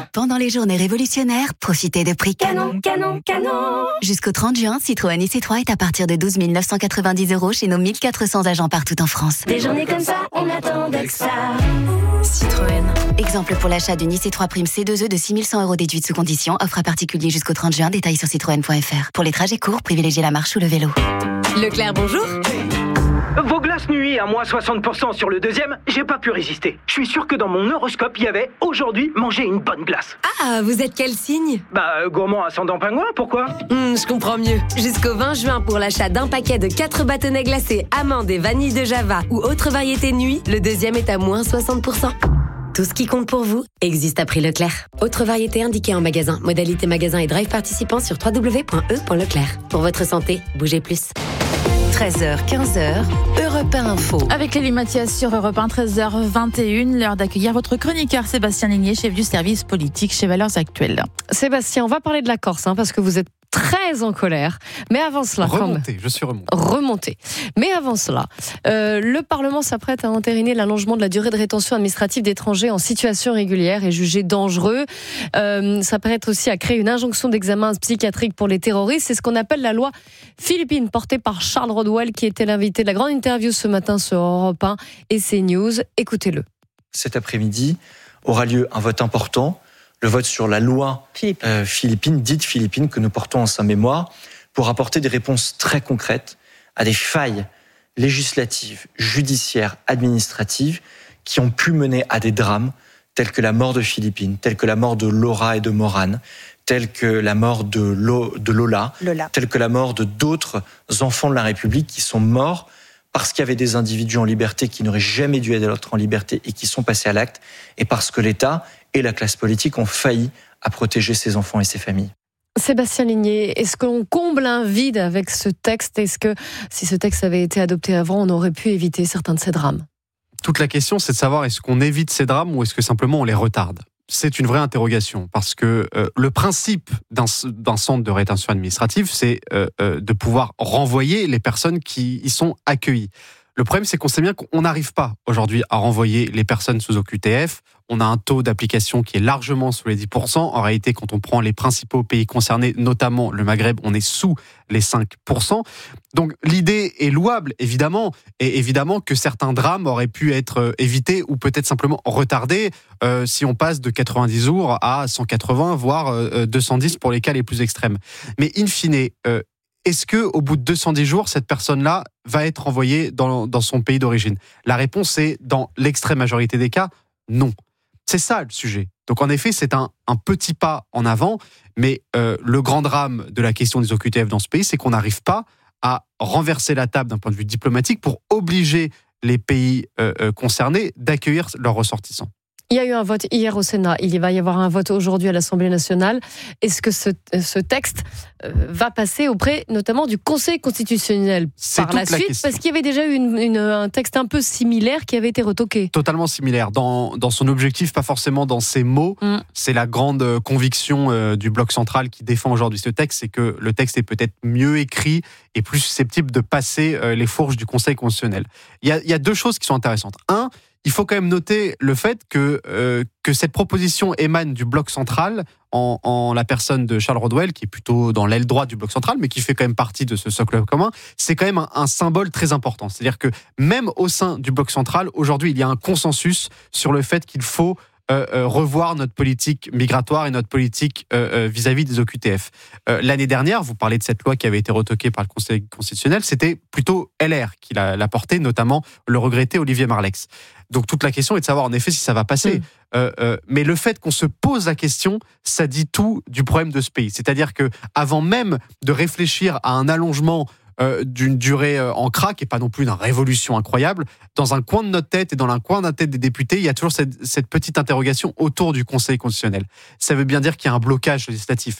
Pendant les journées révolutionnaires, profitez de prix Canon. Jusqu'au 30 juin, Citroën IC3 est à partir de 12 990 € chez nos 1400 agents partout en France. Des journées comme ça, on attendait que ça. Citroën. Exemple pour l'achat d'une IC3 Prime C2E de 6 100 € déduite sous condition. Offre à particulier jusqu'au 30 juin. Détails sur citroën.fr. Pour les trajets courts, privilégiez la marche ou le vélo. Leclerc, bonjour. Vos glaces nuit à moins 60% sur le deuxième, j'ai pas pu résister. Je suis sûr que dans mon horoscope, il y avait aujourd'hui manger une bonne glace. Ah, vous êtes quel signe ? Gourmand ascendant pingouin, pourquoi ? Je comprends mieux. Jusqu'au 20 juin, pour l'achat d'un paquet de 4 bâtonnets glacés, amandes et vanille de Java ou autre variété nuit, le deuxième est à moins 60%. Tout ce qui compte pour vous existe à prix Leclerc. Autre variété indiquée en magasin. Modalité magasin et drive participant sur www.e.leclerc. Pour votre santé, bougez plus. 13h, 15h, Europe 1 Info. Avec Lélie Mathias sur Europe 1, 13h21, l'heure d'accueillir votre chroniqueur Sébastien Ligné, chef du service politique chez Valeurs Actuelles. Sébastien, on va parler de la Corse, parce que vous êtes très en colère. Mais avant cela... Je suis remonté. Remonté. Mais avant cela, le Parlement s'apprête à entériner l'allongement de la durée de rétention administrative d'étrangers en situation régulière et jugés dangereux. S'apprête aussi à créer une injonction d'examen psychiatrique pour les terroristes. C'est ce qu'on appelle la loi Philippine, portée par Charles Rodwell, qui était l'invité de la grande interview ce matin sur Europe 1 et CNews. Écoutez-le. Cet après-midi aura lieu un vote important, le vote sur la loi Philippine, dite Philippine, que nous portons en sa mémoire, pour apporter des réponses très concrètes à des failles législatives, judiciaires, administratives, qui ont pu mener à des drames tels que la mort de Philippine, tels que la mort de Laura et de Morane, tels que la mort de Lola, tels que la mort de d'autres enfants de la République qui sont morts parce qu'il y avait des individus en liberté qui n'auraient jamais dû être en liberté et qui sont passés à l'acte, et parce que l'État et la classe politique ont failli à protéger ces enfants et ces familles. Sébastien Ligné, est-ce qu'on comble un vide avec ce texte ? Est-ce que si ce texte avait été adopté avant, on aurait pu éviter certains de ces drames ? Toute la question, c'est de savoir est-ce qu'on évite ces drames ou est-ce que simplement on les retarde ? C'est une vraie interrogation, parce que le principe d'un centre de rétention administrative, c'est de pouvoir renvoyer les personnes qui y sont accueillies. Le problème, c'est qu'on sait bien qu'on n'arrive pas aujourd'hui à renvoyer les personnes sous OQTF. On a un taux d'application qui est largement sous les 10%. En réalité, quand on prend les principaux pays concernés, notamment le Maghreb, on est sous les 5%. Donc l'idée est louable, évidemment, et évidemment que certains drames auraient pu être évités ou peut-être simplement retardés si on passe de 90 jours à 180, voire 210 pour les cas les plus extrêmes. Mais in fine, est-ce qu'au bout de 210 jours, cette personne-là va être envoyée dans son pays d'origine ? La réponse est, dans l'extrême majorité des cas, non. C'est ça le sujet. Donc en effet, c'est un petit pas en avant, mais le grand drame de la question des OQTF dans ce pays, c'est qu'on n'arrive pas à renverser la table d'un point de vue diplomatique pour obliger les pays concernés d'accueillir leurs ressortissants. Il y a eu un vote hier au Sénat, il va y avoir un vote aujourd'hui à l'Assemblée nationale. Est-ce que ce texte va passer auprès notamment du Conseil constitutionnel par la suite ? Parce qu'il y avait déjà eu un texte un peu similaire qui avait été retoqué. Totalement similaire. Dans son objectif, pas forcément dans ses mots. C'est la grande conviction du bloc central qui défend aujourd'hui ce texte, c'est que le texte est peut-être mieux écrit et plus susceptible de passer les fourches du Conseil constitutionnel. Il y a deux choses qui sont intéressantes. Un, il faut quand même noter le fait que cette proposition émane du bloc central en la personne de Charles Rodwell, qui est plutôt dans l'aile droite du bloc central, mais qui fait quand même partie de ce socle commun. C'est quand même un symbole très important. C'est-à-dire que même au sein du bloc central, aujourd'hui, il y a un consensus sur le fait qu'il faut revoir notre politique migratoire et notre politique vis-à-vis des OQTF. L'année dernière, vous parlez de cette loi qui avait été retoquée par le Conseil constitutionnel, c'était plutôt LR qui l'a portée, notamment le regretté Olivier Marleix. Donc toute la question est de savoir en effet si ça va passer. Mais le fait qu'on se pose la question, ça dit tout du problème de ce pays. C'est-à-dire que avant même de réfléchir à un allongement d'une durée en crack et pas non plus d'une révolution incroyable, dans un coin de notre tête et dans un coin de la tête des députés, il y a toujours cette petite interrogation autour du Conseil constitutionnel. Ça veut bien dire qu'il y a un blocage législatif.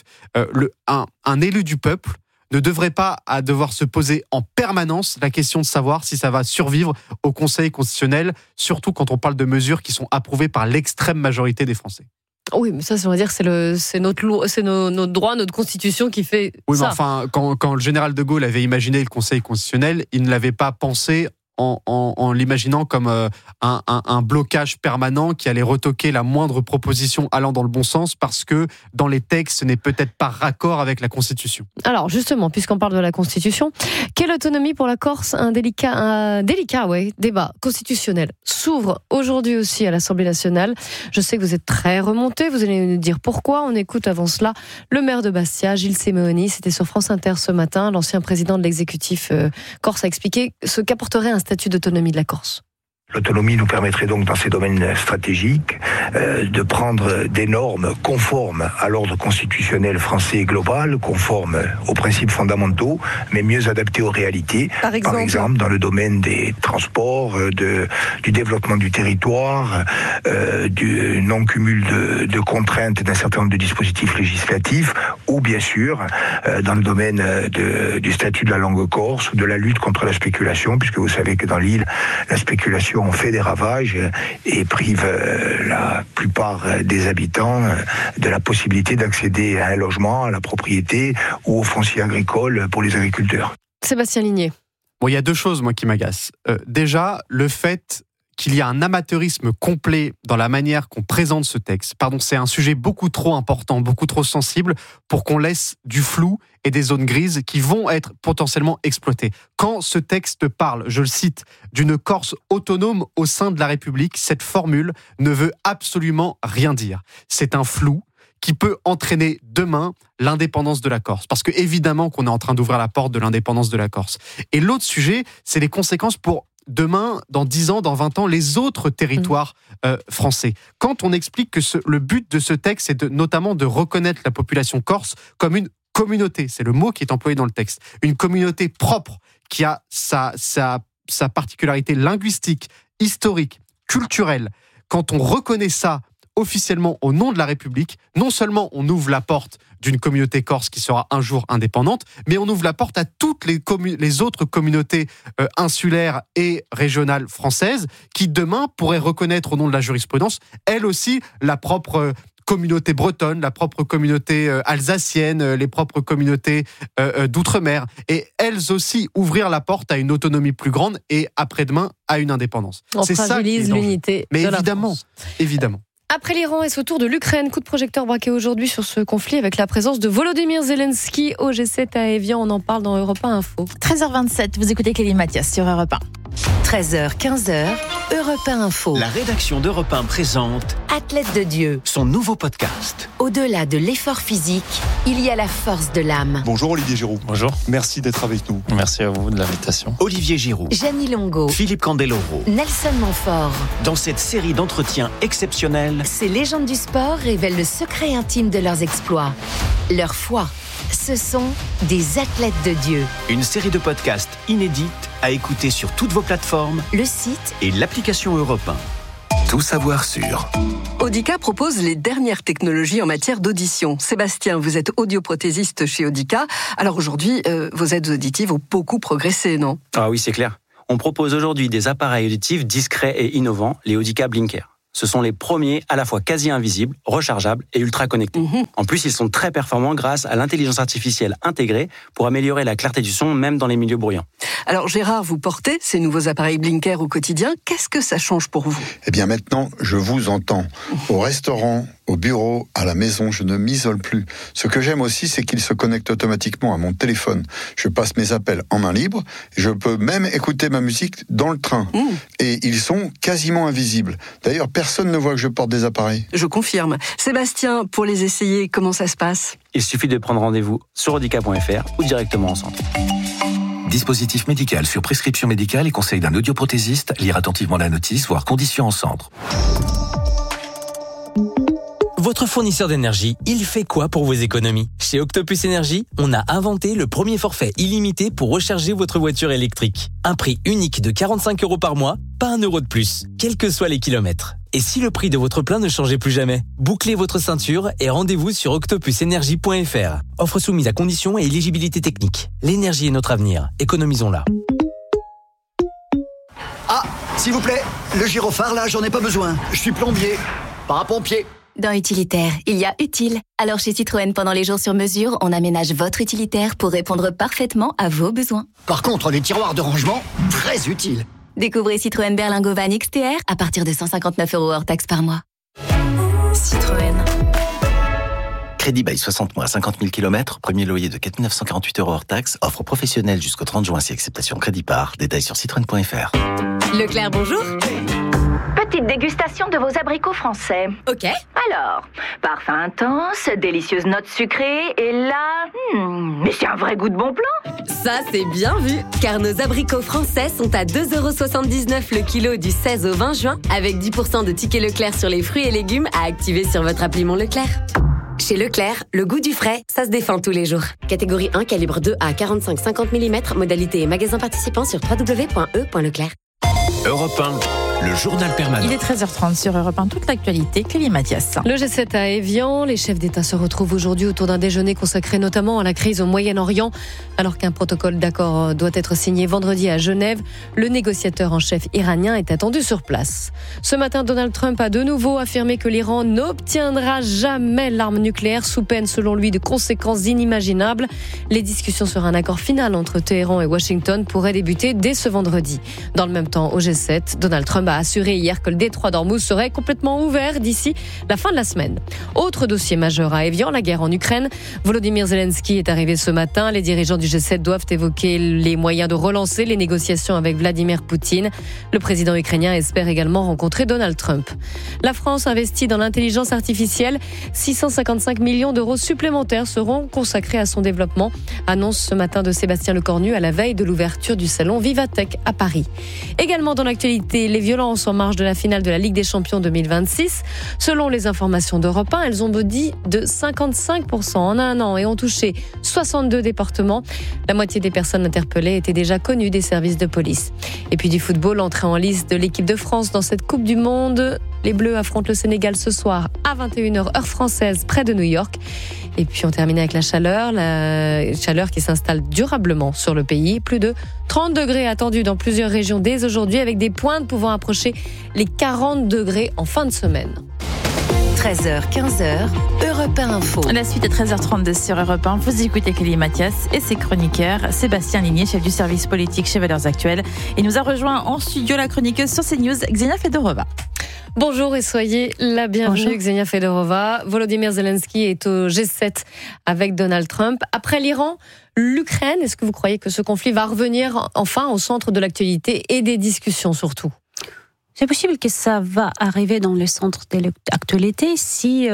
Un élu du peuple ne devrait pas devoir se poser en permanence la question de savoir si ça va survivre au Conseil constitutionnel, surtout quand on parle de mesures qui sont approuvées par l'extrême majorité des Français. Oui, mais ça, on va dire, c'est notre loi, c'est notre droit, notre constitution qui fait ça. Oui, mais enfin, quand le général de Gaulle avait imaginé le Conseil constitutionnel, il ne l'avait pas pensé en l'imaginant comme un blocage permanent qui allait retoquer la moindre proposition allant dans le bon sens parce que dans les textes, ce n'est peut-être pas raccord avec la Constitution. Alors justement, puisqu'on parle de la Constitution, quelle autonomie pour la Corse? Un délicat débat constitutionnel s'ouvre aujourd'hui aussi à l'Assemblée nationale. Je sais que vous êtes très remonté, vous allez nous dire pourquoi. On écoute avant cela le maire de Bastia, Gilles Simeoni. C'était sur France Inter ce matin. L'ancien président de l'exécutif corse a expliqué ce qu'apporterait un statut d'autonomie de la Corse. L'autonomie nous permettrait donc, dans ces domaines stratégiques, de prendre des normes conformes à l'ordre constitutionnel français global, conformes aux principes fondamentaux, mais mieux adaptées aux réalités. Par exemple dans le domaine des transports, du développement du territoire, du non-cumul de contraintes d'un certain nombre de dispositifs législatifs, ou bien sûr dans le domaine du statut de la langue corse ou de la lutte contre la spéculation, puisque vous savez que dans l'île, la spéculation on fait des ravages et prive la plupart des habitants de la possibilité d'accéder à un logement, à la propriété ou au foncier agricole pour les agriculteurs. Sébastien Ligné. Bon, il y a deux choses, moi, qui m'agacent. Déjà, le fait qu'il y a un amateurisme complet dans la manière qu'on présente ce texte. Pardon, c'est un sujet beaucoup trop important, beaucoup trop sensible pour qu'on laisse du flou et des zones grises qui vont être potentiellement exploitées. Quand ce texte parle, je le cite, d'une Corse autonome au sein de la République, cette formule ne veut absolument rien dire. C'est un flou qui peut entraîner demain l'indépendance de la Corse. Parce que évidemment qu'on est en train d'ouvrir la porte de l'indépendance de la Corse. Et l'autre sujet, c'est les conséquences pour demain, dans 10 ans, dans 20 ans, les autres territoires français. Quand on explique que le but de ce texte, c'est notamment de reconnaître la population corse comme une communauté, c'est le mot qui est employé dans le texte, une communauté propre qui a sa particularité linguistique, historique, culturelle. Quand on reconnaît ça officiellement au nom de la République, non seulement on ouvre la porte d'une communauté corse qui sera un jour indépendante, mais on ouvre la porte à toutes les autres communautés insulaires et régionales françaises qui demain pourraient reconnaître au nom de la jurisprudence, elles aussi, la propre communauté bretonne, la propre communauté alsacienne, les propres communautés d'outre-mer, et elles aussi ouvrir la porte à une autonomie plus grande et après-demain à une indépendance. On fragilise l'unité de la France. Évidemment. Après l'Iran et ce tour de l'Ukraine, coup de projecteur braqué aujourd'hui sur ce conflit avec la présence de Volodymyr Zelensky au G7 à Évian. On en parle dans Europe 1 Info. 13h27, vous écoutez Kelly Mathias sur Europe 1. 13h, 15h, Europe 1 Info. La rédaction d'Europe 1 présente Athlète de Dieu, son nouveau podcast. Au-delà de l'effort physique, il y a la force de l'âme. Bonjour Olivier Giroud. Bonjour. Merci d'être avec nous. Merci à vous de l'invitation. Olivier Giroud, Jeannie Longo, Philippe Candeloro, Nelson Montfort. Dans cette série d'entretiens exceptionnels, ces légendes du sport révèlent le secret intime de leurs exploits, leur foi. Ce sont des athlètes de Dieu. Une série de podcasts inédites à écouter sur toutes vos plateformes, le site et l'application Europe 1. Tout savoir sur Audica propose les dernières technologies en matière d'audition. Sébastien, vous êtes audioprothésiste chez Audica. Alors aujourd'hui, vos aides auditives ont beaucoup progressé, non ? Ah oui, c'est clair. On propose aujourd'hui des appareils auditifs discrets et innovants, les Audica Blinker. Ce sont les premiers à la fois quasi invisibles, rechargeables et ultra connectés. En plus, ils sont très performants grâce à l'intelligence artificielle intégrée pour améliorer la clarté du son, même dans les milieux bruyants. Alors Gérard, vous portez ces nouveaux appareils Blinker au quotidien. Qu'est-ce que ça change pour vous ? Eh bien maintenant, je vous entends. Au restaurant, au bureau, à la maison, je ne m'isole plus. Ce que j'aime aussi, c'est qu'ils se connectent automatiquement à mon téléphone. Je passe mes appels en main libre. Je peux même écouter ma musique dans le train. Et ils sont quasiment invisibles. D'ailleurs, personne ne voit que je porte des appareils. Je confirme. Sébastien, pour les essayer, comment ça se passe ? Il suffit de prendre rendez-vous sur audica.fr ou directement en centre. Dispositif médical sur prescription médicale et conseil d'un audioprothésiste. Lire attentivement la notice, voire conditions en centre. Votre fournisseur d'énergie, il fait quoi pour vos économies ? Chez Octopus Énergie, on a inventé le premier forfait illimité pour recharger votre voiture électrique. Un prix unique de 45 € par mois, pas 1 € de plus, quels que soient les kilomètres. Et si le prix de votre plein ne changeait plus jamais ? Bouclez votre ceinture et rendez-vous sur octopusenergie.fr. Offre soumise à conditions et éligibilité technique. L'énergie est notre avenir, économisons-la. Ah, s'il vous plaît, le gyrophare là, j'en ai pas besoin. Je suis plombier, pas un pompier. Dans Utilitaire, il y a utile. Alors chez Citroën, pendant les jours sur mesure, on aménage votre utilitaire pour répondre parfaitement à vos besoins. Par contre, les tiroirs de rangement, très utiles. Découvrez Citroën Berlingo Van XTR à partir de 159 € hors taxe par mois. Citroën. Crédit bail 60 mois, 50 000 km, premier loyer de 4 948 € hors taxe, offre professionnelle jusqu'au 30 juin si acceptation crédit par. Détails sur citroën.fr. Leclerc, bonjour. Petite dégustation de vos abricots français. Ok. Alors, parfum intense, délicieuse note sucrée, et là... mais c'est un vrai goût de bon plan. Ça, c'est bien vu, car nos abricots français sont à 2,79 € le kilo du 16 au 20 juin, avec 10% de tickets Leclerc sur les fruits et légumes à activer sur votre appli Mon Leclerc. Chez Leclerc, le goût du frais, ça se défend tous les jours. Catégorie 1, calibre 2 à 45-50 mm, modalité et magasin participant sur www.e.leclerc. Europe 1, le journal permanent. Il est 13h30 sur Europe 1, toute l'actualité. Clélie Mathias. Le G7 à Évian, les chefs d'État se retrouvent aujourd'hui autour d'un déjeuner consacré notamment à la crise au Moyen-Orient. Alors qu'un protocole d'accord doit être signé vendredi à Genève, le négociateur en chef iranien est attendu sur place. Ce matin, Donald Trump a de nouveau affirmé que l'Iran n'obtiendra jamais l'arme nucléaire sous peine, selon lui, de conséquences inimaginables. Les discussions sur un accord final entre Téhéran et Washington pourraient débuter dès ce vendredi. Dans le même temps, au G7, Donald Trump a assuré hier que le détroit d'Ormuz serait complètement ouvert d'ici la fin de la semaine. Autre dossier majeur à Évian, la guerre en Ukraine. Volodymyr Zelensky est arrivé ce matin. Les dirigeants du G7 doivent évoquer les moyens de relancer les négociations avec Vladimir Poutine. Le président ukrainien espère également rencontrer Donald Trump. La France investit dans l'intelligence artificielle. 655 millions d'euros supplémentaires seront consacrés à son développement. Annonce ce matin de Sébastien Lecornu à la veille de l'ouverture du salon Vivatech à Paris. Également dans l'actualité, les violences en marge de la finale de la Ligue des Champions 2026. Selon les informations d'Europe 1, elles ont bondi de 55% en un an et ont touché 62 départements. La moitié des personnes interpellées étaient déjà connues des services de police. Et puis du football, entrée en lice de l'équipe de France dans cette Coupe du Monde. Les Bleus affrontent le Sénégal ce soir à 21h heure française près de New York. Et puis on termine avec la chaleur qui s'installe durablement sur le pays. Plus de 30 degrés attendus dans plusieurs régions dès aujourd'hui, avec des pointes pouvant approcher les 40 degrés en fin de semaine. 13h, 15h, Europe 1 Info. La suite est 13h32 sur Europe 1. Vous écoutez Clélie Mathias et ses chroniqueurs. Sébastien Ligné, chef du service politique chez Valeurs Actuelles. Et nous a rejoint en studio la chroniqueuse sur CNews, Xenia Fedorova. Bonjour et soyez la bienvenue. Bonjour. Xenia Fedorova. Volodymyr Zelensky est au G7 avec Donald Trump. Après l'Iran, l'Ukraine, est-ce que vous croyez que ce conflit va revenir enfin au centre de l'actualité et des discussions surtout ? C'est possible que ça va arriver dans le centre de l'actualité si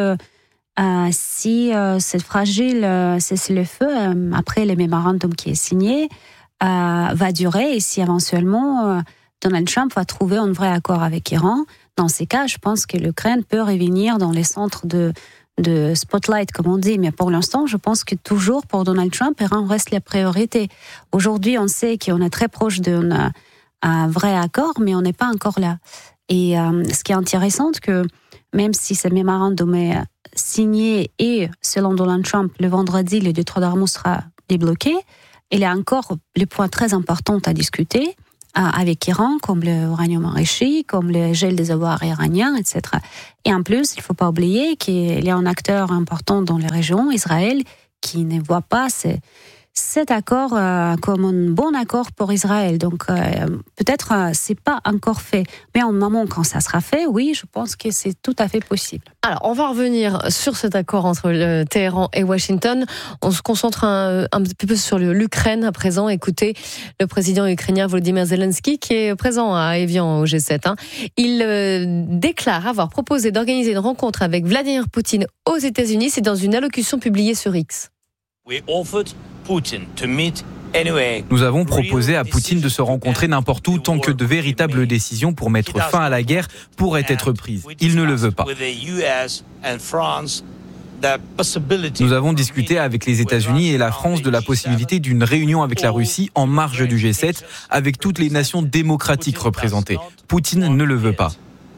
cette fragile cessez-le-feu, après le mémorandum qui est signé, va durer et si éventuellement Donald Trump va trouver un vrai accord avec l'Iran. Dans ces cas, je pense que l'Ukraine peut revenir dans les centres de spotlight, comme on dit. Mais pour l'instant, je pense que toujours pour Donald Trump, l'Iran reste la priorité. Aujourd'hui, on sait qu'on est très proche d'un vrai accord, mais on n'est pas encore là. Et ce qui est intéressant, c'est que même si ce mémorandum est signé et, selon Donald Trump, le vendredi, le détroit d'Ormuz sera débloqué, il y a encore les points très importants à discuter avec l'Iran, comme l'uranium enrichi, comme le gel des avoirs iraniens, etc. Et en plus, il ne faut pas oublier qu'il y a un acteur important dans la région, Israël, qui ne voit pas cet accord comme un bon accord pour Israël. Donc, peut-être c'est pas encore fait. Mais en moment, quand ça sera fait, oui, je pense que c'est tout à fait possible. Alors, on va revenir sur cet accord entre Téhéran et Washington. On se concentre un petit peu sur l'Ukraine à présent. Écoutez, le président ukrainien Volodymyr Zelensky, qui est présent à Évian au G7. Il déclare avoir proposé d'organiser une rencontre avec Vladimir Poutine aux États-Unis. C'est dans une allocution publiée sur X. Nous avons proposé à Poutine de se rencontrer n'importe où tant que de véritables décisions pour mettre fin à la guerre pourraient être prises. Il ne le veut pas. Nous avons discuté avec les États-Unis et la France de la possibilité d'une réunion avec la Russie en marge du G7 avec toutes les nations démocratiques représentées. Poutine ne le veut pas.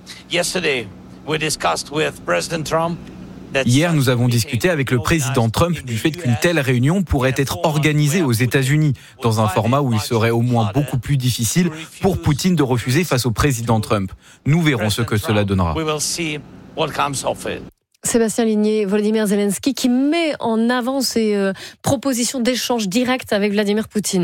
Hier, nous avons discuté avec le président Trump du fait qu'une telle réunion pourrait être organisée aux États-Unis, dans un format où il serait au moins beaucoup plus difficile pour Poutine de refuser face au président Trump. Nous verrons ce que cela donnera. Sébastien Ligné, Volodymyr Zelensky qui met en avant ses propositions d'échange direct avec Vladimir Poutine.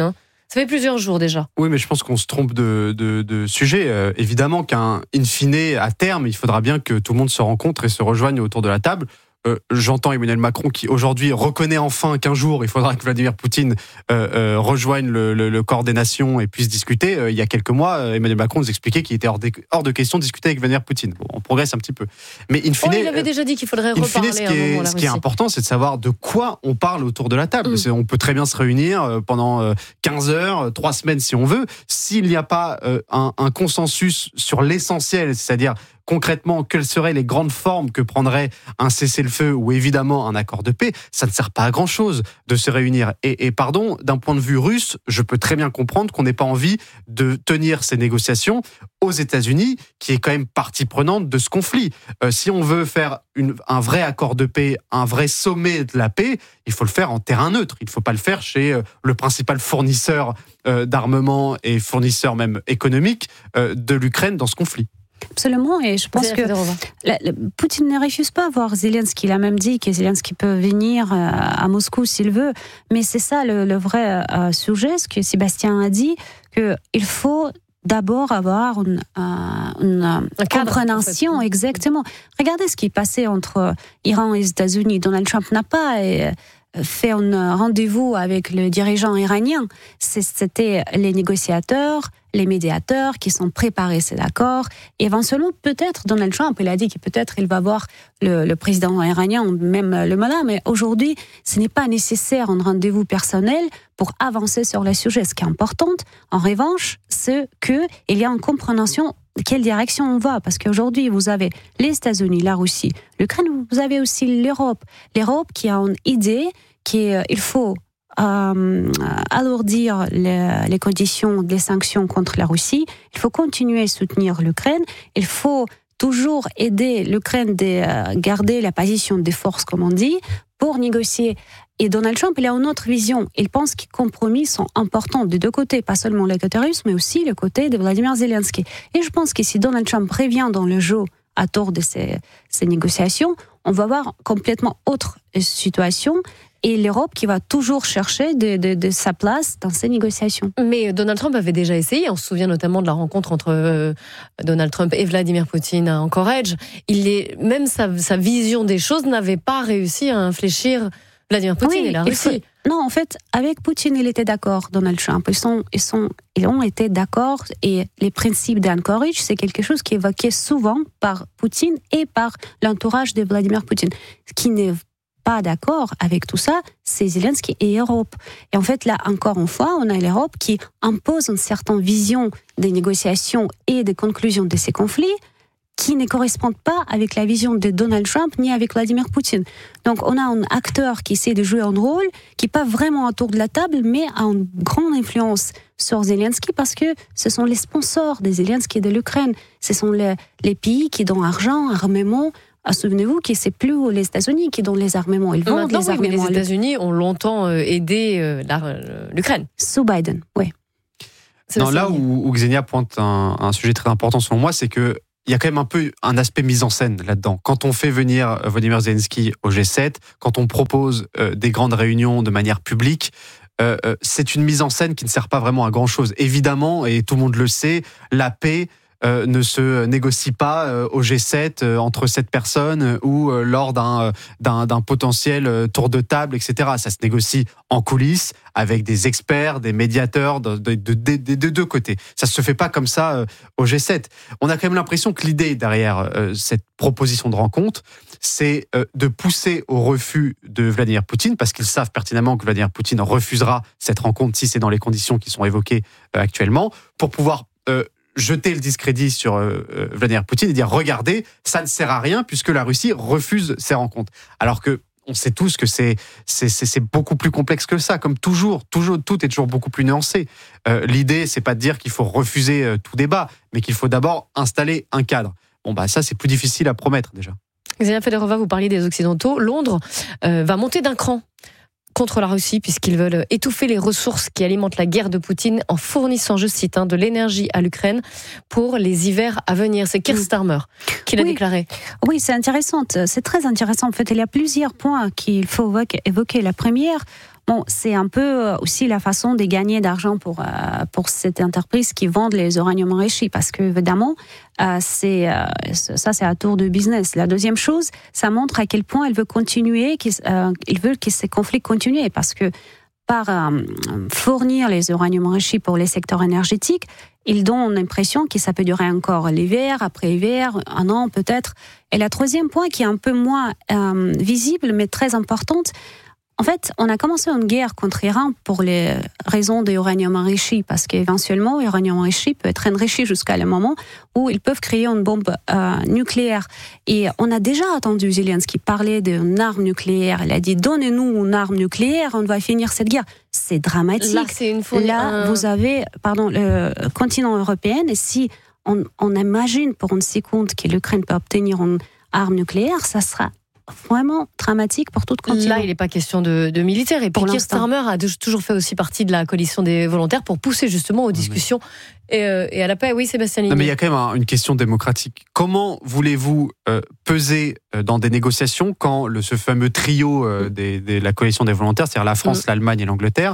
Ça fait plusieurs jours déjà. Oui, mais je pense qu'on se trompe de sujet. Évidemment qu'in fine, à terme, il faudra bien que tout le monde se rencontre et se rejoigne autour de la table. J'entends Emmanuel Macron qui aujourd'hui reconnaît enfin qu'un jour il faudra que Vladimir Poutine rejoigne le corps des nations et puisse discuter. Il y a quelques mois, Emmanuel Macron nous expliquait qu'il était hors de question de discuter avec Vladimir Poutine. Bon, on progresse un petit peu. Mais in fine, il avait déjà dit qu'il faudrait reparler ce qui est important, c'est de savoir de quoi on parle autour de la table. On peut très bien se réunir pendant 15 heures, 3 semaines si on veut. S'il n'y a pas un consensus sur l'essentiel, c'est-à-dire concrètement, quelles seraient les grandes formes que prendrait un cessez-le-feu ou évidemment un accord de paix, ça ne sert pas à grand-chose de se réunir. Et pardon, d'un point de vue russe, je peux très bien comprendre qu'on n'ait pas envie de tenir ces négociations aux États-Unis, qui est quand même partie prenante de ce conflit. Si on veut faire un vrai accord de paix, un vrai sommet de la paix, il faut le faire en terrain neutre. Il ne faut pas le faire chez le principal fournisseur d'armement et fournisseur même économique de l'Ukraine dans ce conflit. Absolument, et je pense que Poutine ne refuse pas voir Zelensky. Il a même dit que Zelensky peut venir à Moscou s'il veut, mais c'est ça le vrai sujet, ce que Sébastien a dit, qu'il faut d'abord avoir une compréhension, en fait. Exactement. Regardez ce qui est passé entre Iran et les États-Unis. Donald Trump n'a pas fait un rendez-vous avec le dirigeant iranien. C'était les négociateurs, les médiateurs qui sont préparés cet accord. Et éventuellement, peut-être, Donald Trump, il a dit que peut-être il va voir le président iranien, ou même le malin, mais aujourd'hui, ce n'est pas nécessaire un rendez-vous personnel pour avancer sur le sujet. Ce qui est important, en revanche, c'est qu'il y a une compréhension de quelle direction on va. Parce qu'aujourd'hui, vous avez les États-Unis, la Russie, l'Ukraine, vous avez aussi l'Europe. L'Europe qui a une idée qu'il faut alourdir les conditions des sanctions contre la Russie. Il faut continuer à soutenir l'Ukraine. Il faut toujours aider l'Ukraine à garder la position des forces, comme on dit, pour négocier. Et Donald Trump, il a une autre vision. Il pense que les compromis sont importants des deux côtés, pas seulement le côté russe, mais aussi le côté de Vladimir Zelensky. Et je pense que si Donald Trump revient dans le jeu à tour de ces négociations, on va avoir complètement autre situation. Et l'Europe qui va toujours chercher de sa place dans ces négociations. Mais Donald Trump avait déjà essayé, on se souvient notamment de la rencontre entre Donald Trump et Vladimir Poutine à Anchorage. Même sa vision des choses n'avait pas réussi à infléchir Vladimir Poutine et la Russie. Non, en fait, avec Poutine, il était d'accord, Donald Trump. Ils ont été d'accord, et les principes d'Anchorage, c'est quelque chose qui est évoqué souvent par Poutine et par l'entourage de Vladimir Poutine. Ce qui n'est pas d'accord avec tout ça, c'est Zelensky et l'Europe. Et en fait, là, encore une fois, on a l'Europe qui impose une certaine vision des négociations et des conclusions de ces conflits qui ne correspondent pas avec la vision de Donald Trump ni avec Vladimir Poutine. Donc, on a un acteur qui essaie de jouer un rôle qui n'est pas vraiment autour de la table, mais a une grande influence sur Zelensky parce que ce sont les sponsors de Zelensky et de l'Ukraine. Ce sont les pays qui donnent argent, armement. Souvenez-vous que c'est plus les États-Unis qui donnent les armements. Ils vendent les armements. Mais les États-Unis ont longtemps aidé l'Ukraine. Sous Biden, oui. Non, là où Xenia pointe un sujet très important selon moi, c'est que il y a quand même un peu un aspect mise en scène là-dedans. Quand on fait venir Volodymyr Zelensky au G7, quand on propose des grandes réunions de manière publique, c'est une mise en scène qui ne sert pas vraiment à grand-chose. Évidemment, et tout le monde le sait, la paix ne se négocie pas au G7 entre 7 personnes ou lors d'un potentiel tour de table, etc. Ça se négocie en coulisses avec des experts, des médiateurs des deux côtés. Ça se fait pas comme ça au G7. On a quand même l'impression que l'idée derrière cette proposition de rencontre, c'est de pousser au refus de Vladimir Poutine, parce qu'ils savent pertinemment que Vladimir Poutine refusera cette rencontre si c'est dans les conditions qui sont évoquées actuellement, pour pouvoir jeter le discrédit sur Vladimir Poutine et dire regardez, ça ne sert à rien puisque la Russie refuse ces rencontres. Alors que on sait tous que c'est beaucoup plus complexe que ça. Comme toujours, tout est toujours beaucoup plus nuancé. L'idée, c'est pas de dire qu'il faut refuser tout débat, mais qu'il faut d'abord installer un cadre. Bon, ça, c'est plus difficile à promettre déjà. Xenia Fedorova, vous parliez des Occidentaux. Londres va monter d'un cran contre la Russie, puisqu'ils veulent étouffer les ressources qui alimentent la guerre de Poutine en fournissant, je cite, de l'énergie à l'Ukraine pour les hivers à venir. C'est Keir Starmer qui l'a déclaré. Oui, c'est intéressant. C'est très intéressant. En fait, il y a plusieurs points qu'il faut évoquer. La première, Bon, c'est un peu aussi la façon de gagner d'argent pour cette entreprise qui vend les uraniums enrichis, parce que évidemment, ça c'est à tour de business. La deuxième chose, ça montre à quel point elle veut continuer, ils veulent que ces conflits continuent, parce que par fournir les uraniums enrichis pour les secteurs énergétiques, ils donnent l'impression que ça peut durer encore l'hiver, après hiver, un an peut-être. Et le troisième point qui est un peu moins visible, mais très importante, en fait, on a commencé une guerre contre l'Iran pour les raisons de l'uranium enrichi, parce qu'éventuellement, l'uranium enrichi peut être enrichi jusqu'à le moment où ils peuvent créer une bombe nucléaire. Et on a déjà entendu Zelensky parler d'une arme nucléaire. Il a dit, donnez-nous une arme nucléaire, on va finir cette guerre. C'est dramatique. Là, vous avez le continent européen, et si on imagine pour une seconde que l'Ukraine peut obtenir une arme nucléaire, ça sera vraiment dramatique pour tout le continent. Là, il n'est pas question de militaire. Et puis Keir Starmer a toujours fait aussi partie de la coalition des volontaires pour pousser justement aux discussions et à la paix. Oui, Sébastien Ligné. Non, mais il y a quand même une question démocratique. Comment voulez-vous peser dans des négociations quand ce fameux trio de la coalition des volontaires, c'est-à-dire la France, l'Allemagne et l'Angleterre,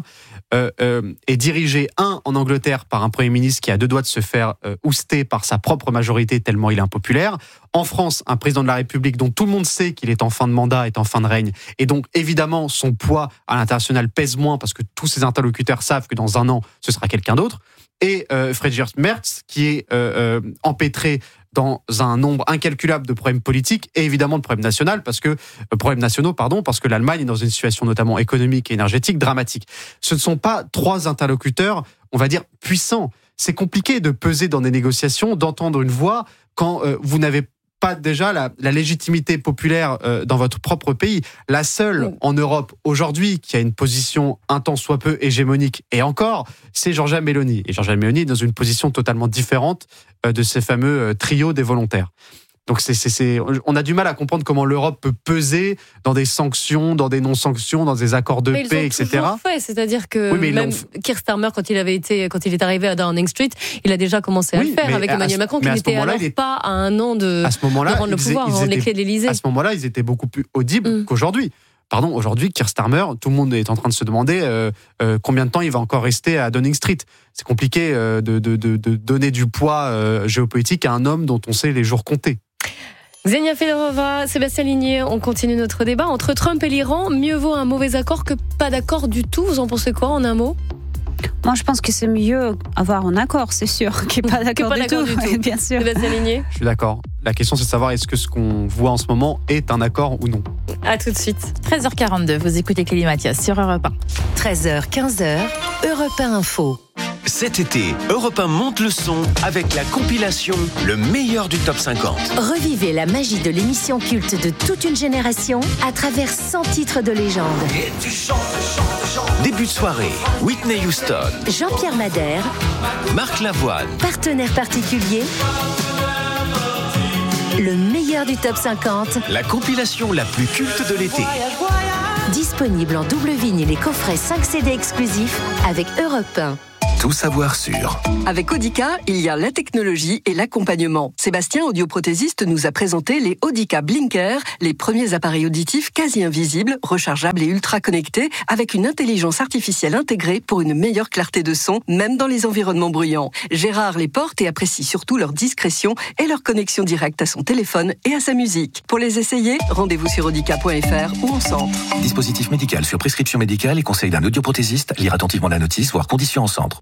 est dirigé, en Angleterre par un Premier ministre qui a deux doigts de se faire ouster par sa propre majorité tellement il est impopulaire. En France, un président de la République dont tout le monde sait qu'il est en fin de mandat, est en fin de règne. Et donc, évidemment, son poids à l'international pèse moins parce que tous ses interlocuteurs savent que dans un an, ce sera quelqu'un d'autre. Et Friedrich Merz, qui est empêtré dans un nombre incalculable de problèmes politiques et évidemment de problèmes nationaux, parce que l'Allemagne est dans une situation notamment économique et énergétique dramatique. Ce ne sont pas trois interlocuteurs, on va dire, puissants. C'est compliqué de peser dans des négociations, d'entendre une voix quand vous n'avez pas déjà la légitimité populaire dans votre propre pays. La seule en Europe aujourd'hui qui a une position un tant soit peu hégémonique, et encore, c'est Giorgia Meloni. Et Giorgia Meloni est dans une position totalement différente de ces fameux trios des volontaires. Donc on a du mal à comprendre comment l'Europe peut peser dans des sanctions, dans des non-sanctions, dans des accords de paix, etc. Ils l'ont toujours fait, c'est-à-dire que même Keir Starmer, quand il est arrivé à Downing Street, il a déjà commencé à le faire avec Emmanuel Macron, qui n'était alors pas à un an de rendre le pouvoir en les clés de l'Élysée. À ce moment-là, ils étaient beaucoup plus audibles qu'aujourd'hui. Aujourd'hui, Keir Starmer, tout le monde est en train de se demander combien de temps il va encore rester à Downing Street. C'est compliqué de donner du poids géopolitique à un homme dont on sait les jours comptés. Xenia Fedorova, Sébastien Ligné, on continue notre débat. Entre Trump et l'Iran, mieux vaut un mauvais accord que pas d'accord du tout. Vous en pensez quoi, en un mot ? Moi, je pense que c'est mieux avoir un accord, c'est sûr, qu'il n'y ait pas d'accord du tout. Bien sûr. Sébastien Ligné ? Je suis d'accord. La question, c'est de savoir est-ce que ce qu'on voit en ce moment est un accord ou non. À tout de suite. 13h42, vous écoutez Clélie Mathias sur Europe 1. 13h, 15h, Europe 1 Info. Cet été, Europe 1 monte le son avec la compilation Le meilleur du top 50. Revivez la magie de l'émission culte de toute une génération à travers 100 titres de légende. Et tu chantes. Début de soirée, Whitney Houston, Jean-Pierre Madère, Marc Lavoine, partenaire particulier. Le meilleur du top 50. La compilation la plus culte de l'été. Disponible en double vinyle et coffret 5 CD exclusifs avec Europe 1. Tout savoir sur. Avec Audica, il y a la technologie et l'accompagnement. Sébastien, audioprothésiste, nous a présenté les Audica Blinker, les premiers appareils auditifs quasi invisibles, rechargeables et ultra connectés, avec une intelligence artificielle intégrée pour une meilleure clarté de son, même dans les environnements bruyants. Gérard les porte et apprécie surtout leur discrétion et leur connexion directe à son téléphone et à sa musique. Pour les essayer, rendez-vous sur audica.fr ou en centre. Dispositif médical sur prescription médicale et conseil d'un audioprothésiste. Lire attentivement la notice, voire conditions en centre.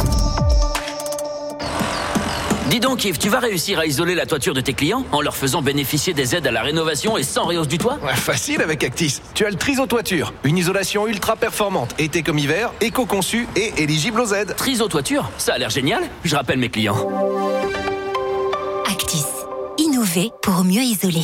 Dis donc Yves, tu vas réussir à isoler la toiture de tes clients en leur faisant bénéficier des aides à la rénovation et sans réhausse du toit ? Facile avec Actis. Tu as le Triso Toiture, une isolation ultra performante, été comme hiver, éco-conçue et éligible aux aides. Triso Toiture, ça a l'air génial. Je rappelle mes clients. Actis, innover pour mieux isoler.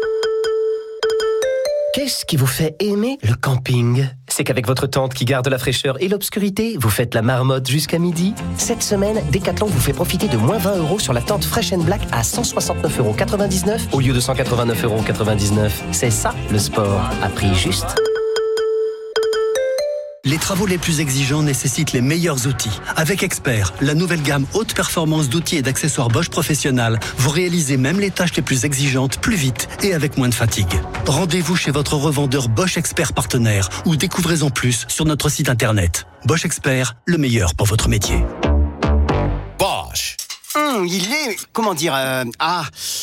Qu'est-ce qui vous fait aimer le camping ? C'est qu'avec votre tente qui garde la fraîcheur et l'obscurité, vous faites la marmotte jusqu'à midi. Cette semaine, Decathlon vous fait profiter de moins 20 € sur la tente Fresh & Black à 169,99 € au lieu de 189,99 €. C'est ça, le sport, à prix juste. Les travaux les plus exigeants nécessitent les meilleurs outils. Avec Expert, la nouvelle gamme haute performance d'outils et d'accessoires Bosch Professionnel, vous réalisez même les tâches les plus exigeantes plus vite et avec moins de fatigue. Rendez-vous chez votre revendeur Bosch Expert partenaire ou découvrez-en plus sur notre site internet. Bosch Expert, le meilleur pour votre métier. Bosch. Il est... comment dire... Bon ?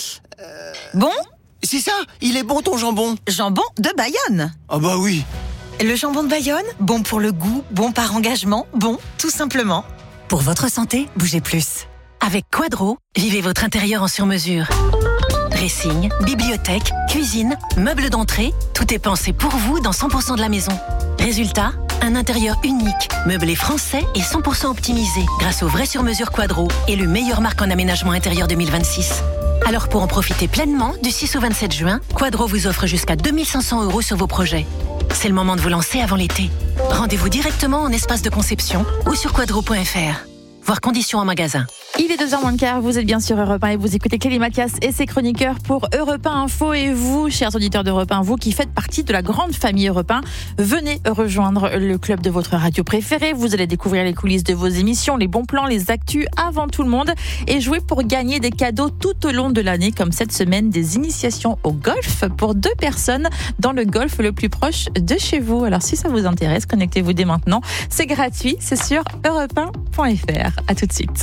C'est ça, il est bon ton jambon. Jambon de Bayonne. Ah bah oui. Le jambon de Bayonne, bon pour le goût, bon par engagement, bon tout simplement. Pour votre santé, bougez plus. Avec Quadro, vivez votre intérieur en sur-mesure. Dressing, bibliothèque, cuisine, meubles d'entrée, tout est pensé pour vous dans 100% de la maison. Résultat, un intérieur unique, meublé français et 100% optimisé grâce au vrai sur-mesure Quadro et le meilleur marque en aménagement intérieur 2026. Alors pour en profiter pleinement, du 6 au 27 juin, Quadro vous offre jusqu'à 2500 € sur vos projets. C'est le moment de vous lancer avant l'été. Rendez-vous directement en espace de conception ou sur quadro.fr. Voir conditions en magasin. Il est 2h moins, vous êtes bien sur Europe 1 et vous écoutez Kelly Mathias et ses chroniqueurs pour Europe 1 Info. Et vous, chers auditeurs d'Europe 1, vous qui faites partie de la grande famille Europe 1, venez rejoindre le club de votre radio préférée. Vous allez découvrir les coulisses de vos émissions, les bons plans, les actus avant tout le monde et jouer pour gagner des cadeaux tout au long de l'année, comme cette semaine des initiations au golf pour 2 personnes dans le golf le plus proche de chez vous. Alors si ça vous intéresse, connectez-vous dès maintenant. C'est gratuit, c'est sur europe1.fr. À tout de suite.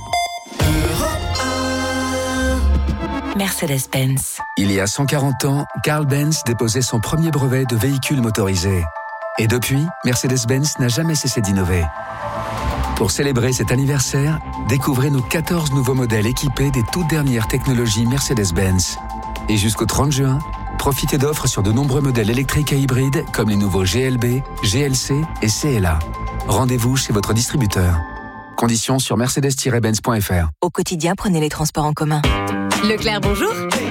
Mercedes-Benz. Il y a 140 ans, Carl Benz déposait son premier brevet de véhicule motorisé. Et depuis, Mercedes-Benz n'a jamais cessé d'innover. Pour célébrer cet anniversaire, découvrez nos 14 nouveaux modèles équipés des toutes dernières technologies Mercedes-Benz. Et jusqu'au 30 juin, profitez d'offres sur de nombreux modèles électriques et hybrides comme les nouveaux GLB, GLC et CLA. Rendez-vous chez votre distributeur. Conditions sur mercedes-benz.fr. Au quotidien, prenez les transports en commun. Leclerc, bonjour.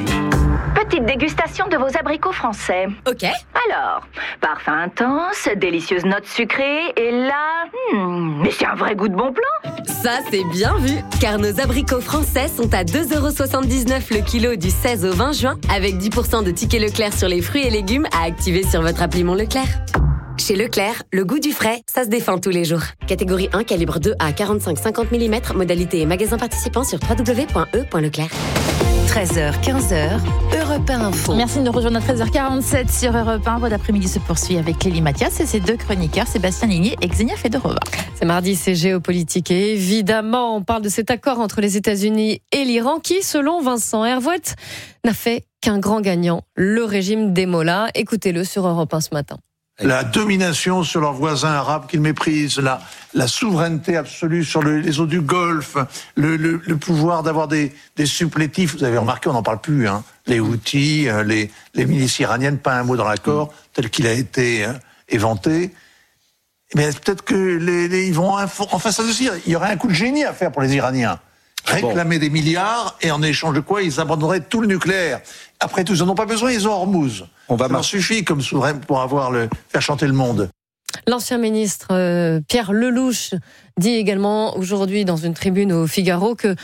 Petite dégustation de vos abricots français. Ok. Alors, parfum intense, délicieuse note sucrée, et là... mais c'est un vrai goût de bon plan. Ça, c'est bien vu, car nos abricots français sont à 2,79 € le kilo du 16 au 20 juin, avec 10% de tickets Leclerc sur les fruits et légumes à activer sur votre appli Mon Leclerc. Chez Leclerc, le goût du frais, ça se défend tous les jours. Catégorie 1, calibre 2 à 45-50 mm, modalité et magasin participant sur www.e.leclerc. 13h, 15h, Europe 1 Info. Merci de nous rejoindre à 13h47 sur Europe 1. Votre après-midi se poursuit avec Kelly Mathias et ses 2 chroniqueurs, Sébastien Ligné et Xenia Fedorova. C'est mardi, c'est géopolitique et évidemment, on parle de cet accord entre les États-Unis et l'Iran qui, selon Vincent Hervouet, n'a fait qu'un grand gagnant, le régime des Mollahs. Écoutez-le sur Europe 1 ce matin. La domination sur leurs voisins arabes qu'ils méprisent, la souveraineté absolue sur les eaux du Golfe, le pouvoir d'avoir des supplétifs. Vous avez remarqué, on n'en parle plus. Les Houthis, les milices iraniennes, pas un mot dans l'accord tel qu'il a été éventé. Mais peut-être que ils vont en face à ceci. Il y aurait un coup de génie à faire pour les Iraniens. Réclamer des milliards et en échange de quoi ils abandonneraient tout le nucléaire. Après tout, ils n'en ont pas besoin, ils ont Hormuz. Ça leur suffit comme souverain pour faire chanter le monde. L'ancien ministre Pierre Lelouch dit également aujourd'hui dans une tribune au Figaro que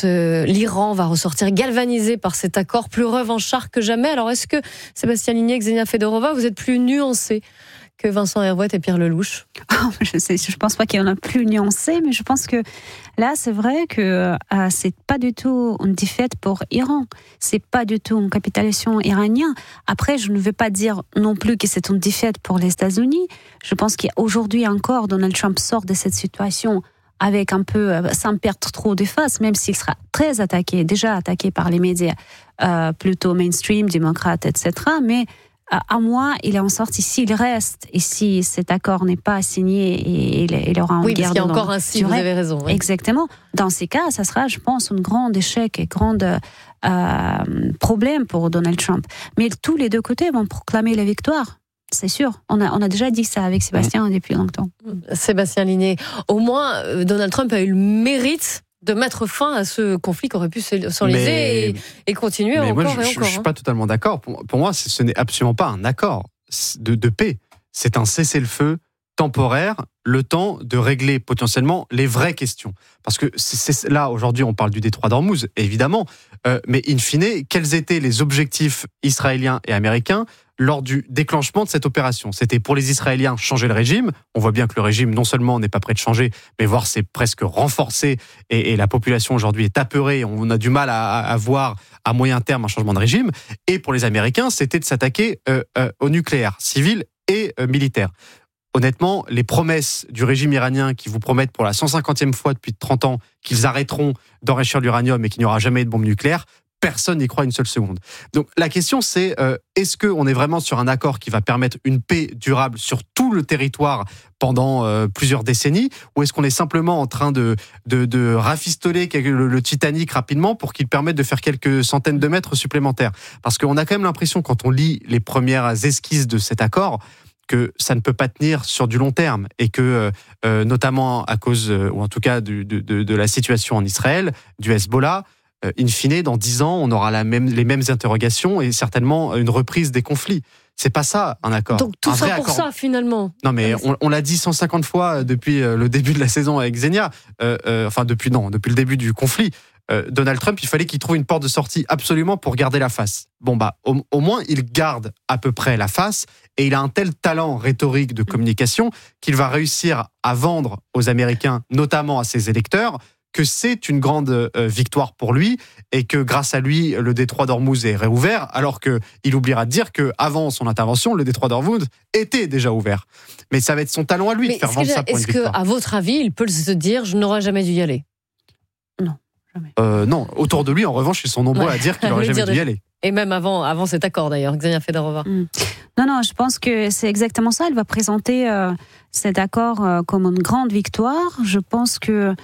l'Iran va ressortir galvanisé par cet accord, plus revanchard que jamais. Alors est-ce que Sébastien Ligné, Xenia Fedorova, vous êtes plus nuancés que Vincent Hervouet et Pierre Lelouch? Je pense pas qu'il y en a plus nuancé, mais je pense que là, c'est vrai que c'est pas du tout une défaite pour l'Iran. C'est pas du tout une capitulation iranienne. Après, je ne veux pas dire non plus que c'est une défaite pour les États-Unis. Je pense qu'aujourd'hui encore, Donald Trump sort de cette situation avec un peu, sans perdre trop de face, même s'il sera très attaqué, déjà attaqué par les médias plutôt mainstream, démocrates, etc. Mais à moi, il est en sortie. S'il reste et si cet accord n'est pas signé, il aura une guerre. Oui, parce qu'il y a encore un si, vous avez raison. Oui. Exactement. Dans ces cas, ça sera, je pense, un grand échec et grand problème pour Donald Trump. Mais tous les deux côtés vont proclamer la victoire. C'est sûr. On a déjà dit ça avec Sébastien depuis longtemps. Sébastien Ligné, au moins, Donald Trump a eu le mérite de mettre fin à ce conflit qui aurait pu s'enliser et continuer encore moi, et encore. Je ne suis pas totalement d'accord. Pour moi, ce n'est absolument pas un accord de paix. C'est un cessez-le-feu temporaire, le temps de régler potentiellement les vraies questions. Parce que là, aujourd'hui, on parle du détroit d'Ormuz, évidemment, mais in fine, quels étaient les objectifs israéliens et américains lors du déclenchement de cette opération? C'était pour les Israéliens changer le régime. On voit bien que le régime, non seulement n'est pas prêt de changer, mais voire c'est presque renforcé, et la population aujourd'hui est apeurée. On a du mal à voir à moyen terme un changement de régime. Et pour les Américains, c'était de s'attaquer au nucléaire, civil et militaire. Honnêtement, les promesses du régime iranien qui vous promettent pour la 150e fois depuis 30 ans qu'ils arrêteront d'enrichir l'uranium et qu'il n'y aura jamais de bombe nucléaire, personne n'y croit une seule seconde. Donc la question c'est, est-ce qu'on est vraiment sur un accord qui va permettre une paix durable sur tout le territoire pendant plusieurs décennies, ou est-ce qu'on est simplement en train de rafistoler le Titanic rapidement pour qu'il permette de faire quelques centaines de mètres supplémentaires? Parce qu'on a quand même l'impression, quand on lit les premières esquisses de cet accord, que ça ne peut pas tenir sur du long terme, et que, notamment à cause, ou en tout cas de la situation en Israël, du Hezbollah, in fine, dans 10 ans, on aura les mêmes interrogations et certainement une reprise des conflits. C'est pas ça, un accord. Donc tout ça pour ça, finalement. Non, mais on l'a dit 150 fois depuis le début de la saison avec Xenia, depuis le début du conflit. Donald Trump, il fallait qu'il trouve une porte de sortie absolument pour garder la face. Bon, au moins, il garde à peu près la face, et il a un tel talent rhétorique de communication qu'il va réussir à vendre aux Américains, notamment à ses électeurs, que c'est une grande victoire pour lui, et que grâce à lui, le détroit d'Ormuz est réouvert, alors qu'il oubliera de dire qu'avant son intervention, le détroit d'Ormuz était déjà ouvert. Mais ça va être son talent à lui de faire vendre ça pour une victoire. Est-ce qu'à votre avis, il peut se dire « je n'aurais jamais dû y aller » ? Non, autour de lui, en revanche, ils sont nombreux à dire qu'il n'aurait jamais dû y aller. Et même avant cet accord, d'ailleurs, Xenia Fedorova. Non, je pense que c'est exactement ça. Elle va présenter cet accord comme une grande victoire. Je pense que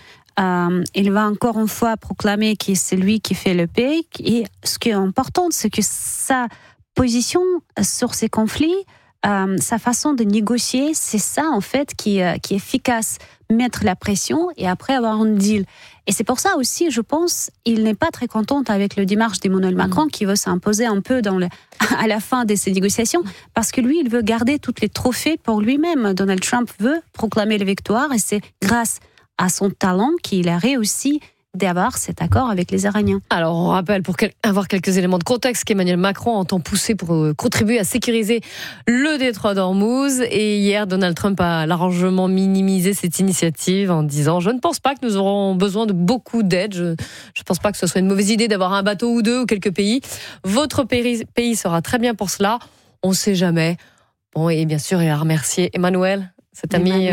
il va encore une fois proclamer que c'est lui qui fait le paix. Et ce qui est important, c'est que sa position sur ces conflits, sa façon de négocier, c'est ça en fait qui est efficace. Mettre la pression et après avoir un deal. Et c'est pour ça aussi, je pense, il n'est pas très content avec le démarche d'Emmanuel Macron qui veut s'imposer un peu à la fin de ces négociations, parce que lui, il veut garder tous les trophées pour lui-même. Donald Trump veut proclamer la victoire, et c'est grâce à son talent qu'il a réussi d'avoir cet accord avec les Iraniens. Alors, on rappelle, pour avoir quelques éléments de contexte, qu'Emmanuel Macron entend pousser pour contribuer à sécuriser le détroit d'Ormuz. Et hier, Donald Trump a largement minimisé cette initiative en disant « Je ne pense pas que nous aurons besoin de beaucoup d'aide. Je ne pense pas que ce soit une mauvaise idée d'avoir un bateau ou deux ou quelques pays. Votre pays sera très bien pour cela. On ne sait jamais. » Bon, et bien sûr, il a remercié Emmanuel. Cet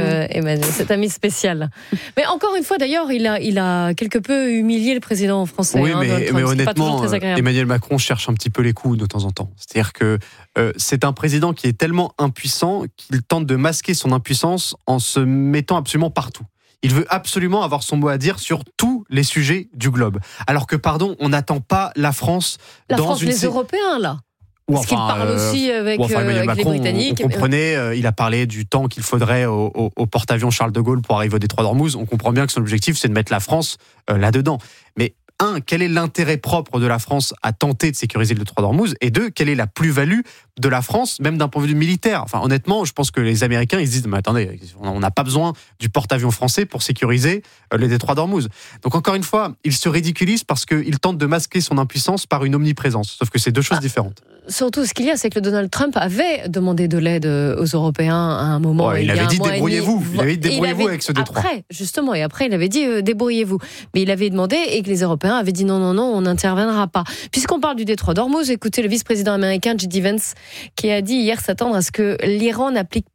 ami spécial. Mais encore une fois, d'ailleurs, il a quelque peu humilié le président français. Oui, mais honnêtement, Emmanuel Macron cherche un petit peu les coups de temps en temps. C'est-à-dire que c'est un président qui est tellement impuissant qu'il tente de masquer son impuissance en se mettant absolument partout. Il veut absolument avoir son mot à dire sur tous les sujets du globe. Alors que, on n'attend pas la France les Européens, là. Est-ce qu'il parle aussi avec les Britanniques? On comprenait, il a parlé du temps qu'il faudrait au porte-avions Charles de Gaulle pour arriver au détroit d'Ormuz. On comprend bien que son objectif, c'est de mettre la France là-dedans. Mais quel est l'intérêt propre de la France à tenter de sécuriser le détroit d'Ormuz? Et deux, quelle est la plus-value de la France, même d'un point de vue militaire? Enfin, honnêtement, je pense que les Américains, ils se disent, mais attendez, on n'a pas besoin du porte-avions français pour sécuriser le détroit d'Ormuz. Donc encore une fois, il se ridiculise parce qu'il tente de masquer son impuissance par une omniprésence. Sauf que c'est deux choses différentes. Surtout, ce qu'il y a, c'est que le Donald Trump avait demandé de l'aide aux Européens à un moment. Il avait dit débrouillez-vous. Il avait dit débrouillez-vous avec ce détroit. Après, il avait dit débrouillez-vous. Mais il avait demandé et que les Européens avaient dit non, on n'interviendra pas. Puisqu'on parle du détroit d'Ormuz, écoutez le vice-président américain J.D. Vance qui a dit hier s'attendre à ce que l'Iran n'applique